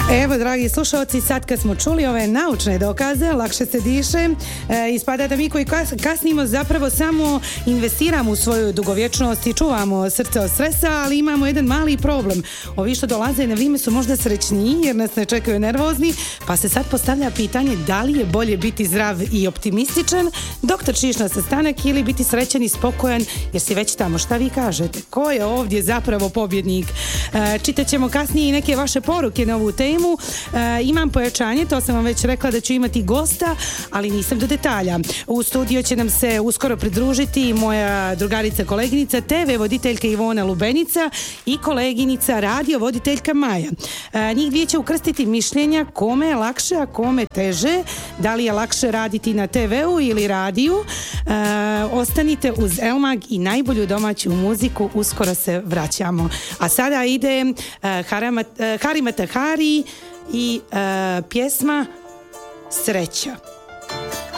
Evo, dragi slušalci, sad kad smo čuli ove naučne dokaze, lakše se diše, ispada da mi koji kasnimo zapravo samo investiramo u svoju dugovječnost i čuvamo srce od stresa, ali imamo jedan mali problem. Ovi što dolaze na vrijeme su možda srećniji jer nas ne čekaju nervozni, pa se sad postavlja pitanje da li je bolje biti zdrav i optimističan dok trčiš na sastanak ili biti srećan i spokojan jer si već tamo. Šta vi kažete? Ko je ovdje zapravo pobjednik? Čitat ćemo kasnije i neke vaše poruke na ovu temu. Imam pojačanje, to sam vam već rekla da ću imati gosta, ali nisam do detalja. U studio će nam se uskoro pridružiti moja drugarica, koleginica, TV voditeljka Ivona Lubenica i koleginica radio voditeljka Maja. Njih dvije će ukrstiti mišljenja kome je lakše, a kome teže, da li je lakše raditi na TV-u ili radiju. Ostanite uz Elmag i najbolju domaću muziku, uskoro se vraćamo. A sada ide Hari Matahari i pjesma Sreća.